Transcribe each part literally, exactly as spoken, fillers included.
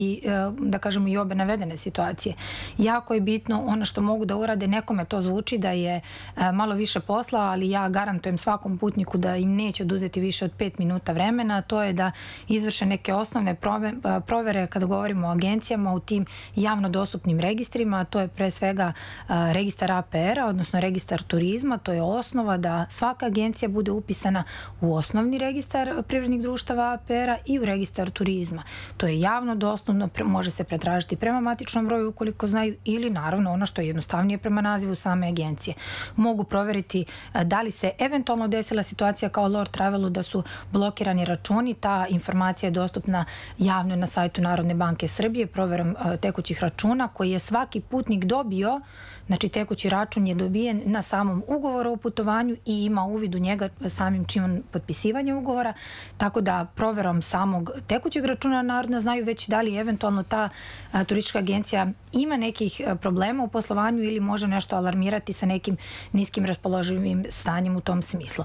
i da kažemo i obe navedene situacije. Jako je bitno ono što mogu da urade, nekome to zvuči da je malo više posla, ali ja garantujem svakom putniku da im neće oduzeti više od pet minuta vremena, to je da izvrše neke osnovne provere kada govorimo o agencijama u tim javno dostupnim registrima, to je pre svega registar A P R-a, odnosno registar turizma, to je osnova da svaka agencija bude upisana u osnovni registar privrednih društava A P R-a i u registar turizma. To je javno dostupno, može se pretražiti prema matičnom broju ukoliko znaju ili naravno ono što je jednostavnije prema nazivu same agencije. Mogu proveriti da li se eventualno desila situacija kao Lord Travelu da su blokirani računi. Ta informacija je dostupna javno na sajtu Narodne banke Srbije proverom tekućih računa koji je svaki putnik dobio. Znači, tekući račun je dobijen na samom ugovoru o putovanju i ima uvid u njega samim činom potpisivanja ugovora, tako da proverom samog tekućeg računa narodno znaju već da li eventualno ta turistička agencija ima nekih problema u poslovanju ili može nešto alarmirati sa nekim niskim raspoloživim stanjem u tom smislu.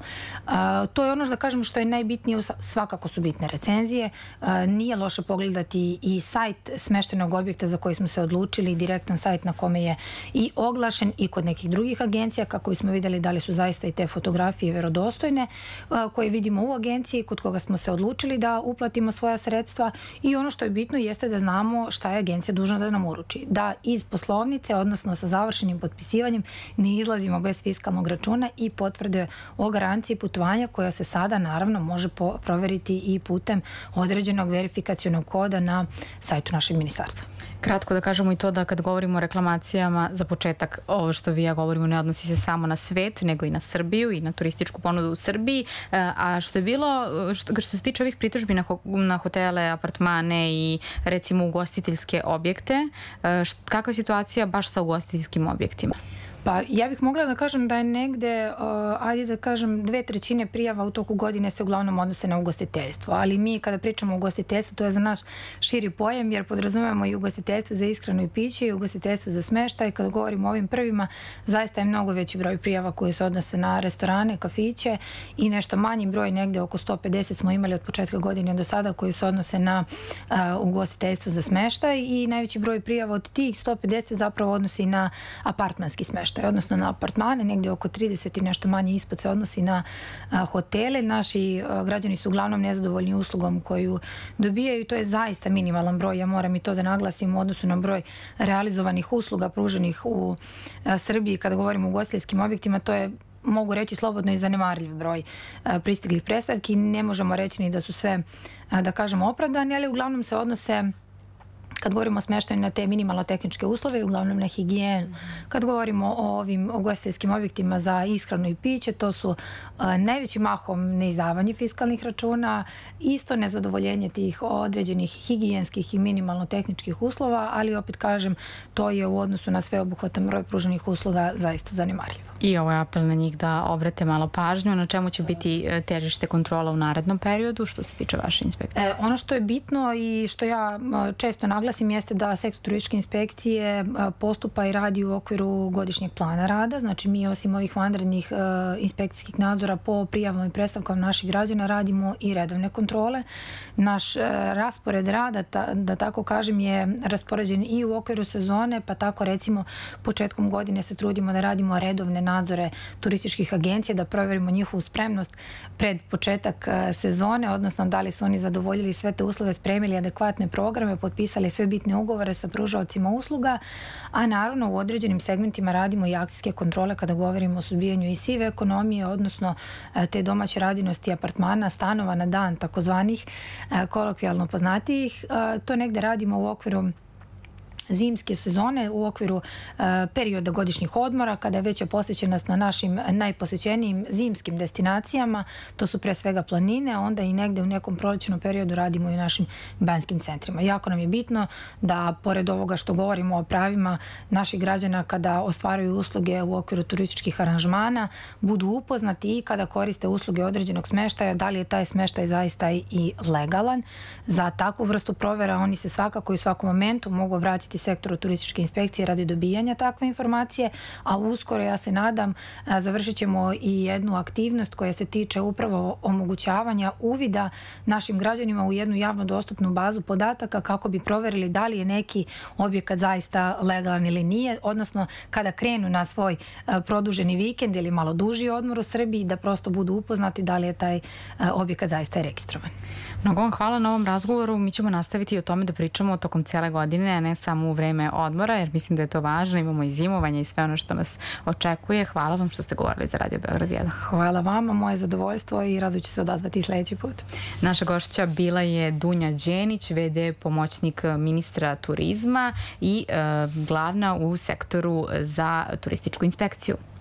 To je ono da kažemo što je najbitnije, svakako su bitne recenzije. Nije loše pogledati i sajt smeštenog objekta za koji smo se odlučili, direktan sajt na kome je i oglašen i kod nekih drugih agencija kako bismo vidjeli da li su zaista i te fotografije verodostojne koje vidimo u agenciji kod koga smo se odlučili da uplatimo svoja sredstva i ono što je bitno jeste da znamo šta je agencija dužna da nam uruči. Da iz poslovnice, odnosno sa završenim potpisivanjem ne izlazimo bez fiskalnog računa i potvrde o garanciji putovanja koja se sada naravno može proveriti i putem određenog verifikacionog koda na sajtu našeg ministarstva. Kratko da kažemo i to da kad govorimo o reklamacijama, za početak ovo što vi ja govorimo ne odnosi se samo na svet, nego i na Srbiju i na turističku ponudu u Srbiji. A što je bilo, što, što se tiče ovih pritužbi na, ho, na hotele, apartmane i recimo ugostiteljske objekte, kakva je situacija baš sa ugostiteljskim objektima? Pa ja bih mogla da kažem da je negde, ajde da kažem, dve trećine prijava u toku godine se uglavnom odnose na ugostiteljstvo, ali mi kada pričamo o ugostiteljstvu, to je za naš širi pojam jer podrazumemo i ugostiteljstvo za ishranu i piće i ugostiteljstvo za smeštaj. Kada govorimo o ovim prvima, zaista je mnogo veći broj prijava koji se odnose na restorane, kafiće i nešto manji broj, negde oko sto pedeset smo imali od početka godine do sada koji se odnose na ugostiteljstvo za smeštaj i najveći broj prijava od tih sto pedeset zapravo odnosi na apartmanski smeštaj, odnosno na apartmane, negdje oko trideset i nešto manje ispod se odnosi na hotele. Naši građani su uglavnom nezadovoljni uslugom koju dobijaju. To je zaista minimalan broj, ja moram i to da naglasim u odnosu na broj realizovanih usluga pruženih u Srbiji. Kada govorimo o ugostiteljskim objektima, to je, mogu reći slobodno, i zanemarljiv broj pristiglih predstavki. Ne možemo reći ni da su sve, da kažemo, opravdani, ali uglavnom se odnose, kad govorimo o smeštaju, na te minimalno tehničke uslove, uglavnom na higijenu. Kad govorimo o ovim ugostiteljskim objektima za ishranu i piće, to su najvećim mahom neizdavanje fiskalnih računa, isto nezadovoljenje tih određenih higijenskih i minimalno tehničkih uslova, ali opet kažem, to je u odnosu na sveobuhvatan broj pruženih usluga zaista zanemarljivo. I ovo je apel na njih da obrate malo pažnju. Na čemu će biti težište kontrola u narednom periodu što se tiče vaše inspekcije? E, ono što je bitno i što ja često naglasim jeste da sektor turističke inspekcije postupa i radi u okviru godišnjeg plana rada. Znači mi osim ovih vanrednih inspekcijskih nadzora po prijavama i predstavkama naših građana radimo i redovne kontrole. Naš raspored rada, da tako kažem, je raspoređen i u okviru sezone, pa tako recimo početkom godine se trudimo da radimo redovne nadzore turističkih agencija, da proverimo njihovu spremnost pred početak sezone, odnosno da li su oni zadovoljili sve te uslove, spremili adekvatne programe, potpisali sve bitne ugovore sa pružaocima usluga, a naravno u određenim segmentima radimo i akcijske kontrole kada govorimo o suzbijanju i sive ekonomije, odnosno te domaće radinosti apartmana, stanova na dan, takozvanih kolokvijalno poznatijih. To negde radimo u okviru zimske sezone, u okviru perioda godišnjih odmora, kada je veća posjećenost na našim najposećenijim zimskim destinacijama, to su pre svega planine, a onda i negde u nekom prolećnom periodu radimo i u našim banjskim centrima. Jako nam je bitno da, pored ovoga što govorimo o pravima naših građana kada ostvaruju usluge u okviru turističkih aranžmana, budu upoznati i kada koriste usluge određenog smeštaja, da li je taj smeštaj zaista i legalan. Za takvu vrstu provera oni se svakako i u svakom momentu mogu obratiti obratiti sektoru turističke inspekcije radi dobijanja takve informacije, a uskoro, ja se nadam, završit ćemo i jednu aktivnost koja se tiče upravo omogućavanja uvida našim građanima u jednu javno dostupnu bazu podataka kako bi proverili da li je neki objekat zaista legalan ili nije, odnosno kada krenu na svoj produženi vikend ili malo duži odmor u Srbiji, da prosto budu upoznati da li je taj objekat zaista registrovan. Mnogo vam hvala na ovom razgovoru. Mi ćemo nastaviti o tome da pričamo tokom cijele godine, a ne samo u vreme odmora, jer mislim da je to važno. Imamo i zimovanje i sve ono što nas očekuje. Hvala vam što ste govorili za Radio Beograd jedan. Hvala vama, moje zadovoljstvo i rado ću se odazvati i sljedeći put. Naša gošća bila je Dunja Đenić, v d pomoćnik ministra turizma i e, glavna u sektoru za turističku inspekciju.